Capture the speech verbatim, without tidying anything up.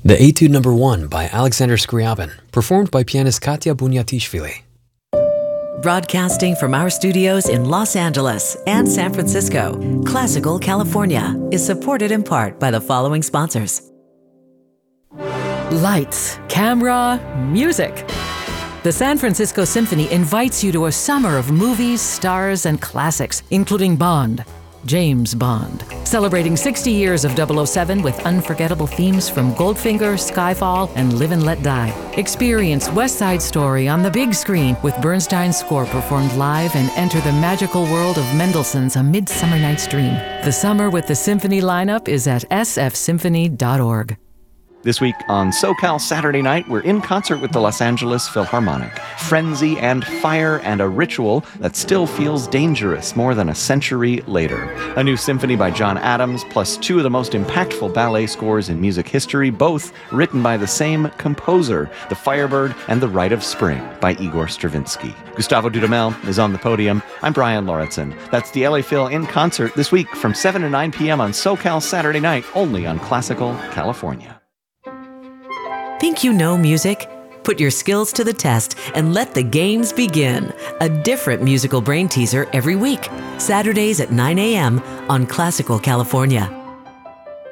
The Etude Number One by Alexander Scriabin, performed by pianist Katya Bunyatishvili. Broadcasting from our studios in Los Angeles and San Francisco, Classical California is supported in part by the following sponsors. Lights, camera, music. The San Francisco Symphony invites you to a summer of movies, stars, and classics, including Bond, James Bond, celebrating sixty years of double oh seven with unforgettable themes from Goldfinger, Skyfall, and Live and Let Die. Experience West Side Story on the big screen with Bernstein's score performed live and enter the magical world of Mendelssohn's A Midsummer Night's Dream. The summer with the Symphony lineup is at s f symphony dot org. This week on SoCal Saturday Night, we're in concert with the Los Angeles Philharmonic. Frenzy and fire and a ritual that still feels dangerous more than a century later. A new symphony by John Adams, plus two of the most impactful ballet scores in music history, both written by the same composer, The Firebird and The Rite of Spring by Igor Stravinsky. Gustavo Dudamel is on the podium. I'm Brian Lauritsen. That's the L A Phil in concert this week from seven to nine p.m. on SoCal Saturday Night, only on Classical California. Think you know music? Put your skills to the test and let the games begin. A different musical brain teaser every week. Saturdays at nine a.m. on Classical California.